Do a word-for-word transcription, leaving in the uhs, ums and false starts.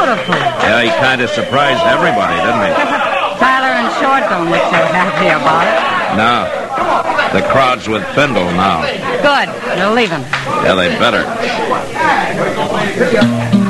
beautiful. Yeah, he kind of surprised everybody, didn't he? Tyler and Short don't look so happy about it. No. The crowd's with Findle now. Good. They'll leave him. Yeah, they better.